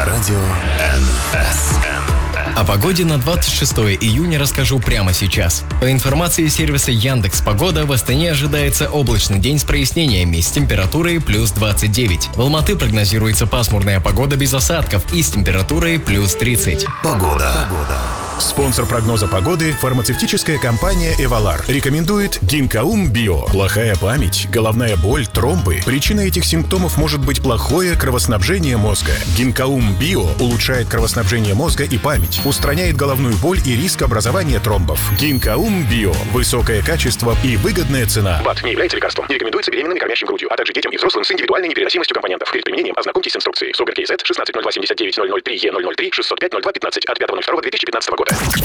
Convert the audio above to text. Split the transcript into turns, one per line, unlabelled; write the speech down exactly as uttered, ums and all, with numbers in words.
радио эн эс.
О погоде на двадцать шестое июня расскажу прямо сейчас. По информации сервиса Яндекс.Погода, в Астане ожидается облачный день с прояснениями с температурой плюс двадцать девять. В Алматы прогнозируется пасмурная погода без осадков и с температурой плюс тридцать.
Погода.
Спонсор прогноза погоды – фармацевтическая компания «Эвалар». Рекомендует Гинкаум Био. Плохая память, головная боль, тромбы. Причиной этих симптомов может быть плохое кровоснабжение мозга. Гинкаум Био улучшает кровоснабжение мозга и память, устраняет головную боль и риск образования тромбов. Гинкаум Био. Высокое качество и выгодная цена.
БАД не является лекарством. Не рекомендуется беременным и кормящим грудью, а также детям и взрослым с индивидуальной непереносимостью компонентов. Перед применением ознакомьтесь с инструкцией. СОГР КЗ шестнадцать ноль два семьдесят девять ноль ноль три Е ноль ноль три шестьсот пять ноль два пятнадцать от пятого ноль второго две тысячи пятнадцатого года.